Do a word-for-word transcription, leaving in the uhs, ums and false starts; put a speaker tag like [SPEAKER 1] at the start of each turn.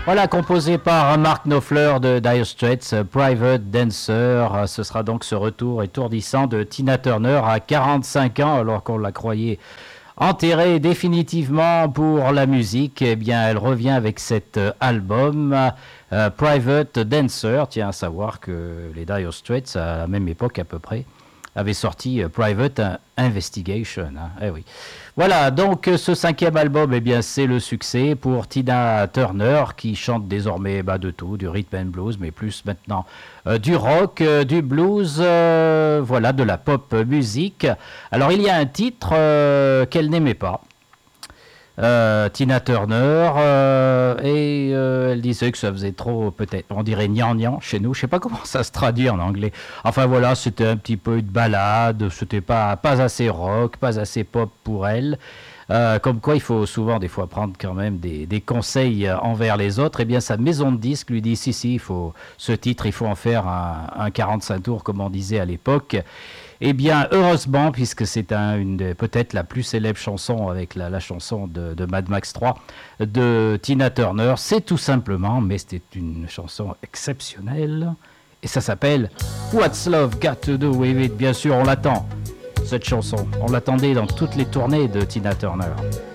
[SPEAKER 1] Voilà, composé par Mark Knopfler de Dire Straits, Private Dancer. Ce sera donc ce retour étourdissant de Tina Turner à quarante-cinq ans, alors qu'on la croyait enterrée définitivement pour la musique. Eh bien, elle revient avec cet album, euh, Private Dancer. Tiens, à savoir que les Dire Straits, à la même époque à peu près, avait sorti euh, Private Investigation. Hein. Eh oui. Voilà, donc ce cinquième album, eh bien, c'est le succès pour Tina Turner qui chante désormais bah, de tout, du rhythm and blues, mais plus maintenant euh, du rock, euh, du blues, euh, voilà, de la pop musique. Alors il y a un titre euh, qu'elle n'aimait pas. Euh, Tina Turner euh, et euh, elle disait que ça faisait trop, peut-être on dirait gnangnan chez nous, je sais pas comment ça se traduit en anglais, enfin voilà, c'était un petit peu une balade, c'était pas, pas assez rock, pas assez pop pour elle. Euh, comme quoi il faut souvent des fois prendre quand même des, des conseils envers les autres. Et eh bien sa maison de disques lui dit si si, il faut ce titre, il faut en faire un, un quarante-cinq tours comme on disait à l'époque. Eh bien, heureusement, puisque c'est un, une peut-être la plus célèbre chanson avec la, la chanson de, de Mad Max trois de Tina Turner, c'est tout simplement, mais c'était une chanson exceptionnelle, et ça s'appelle What's Love Got to Do With It. Bien sûr, on l'attend, cette chanson. On l'attendait dans toutes les tournées de Tina Turner.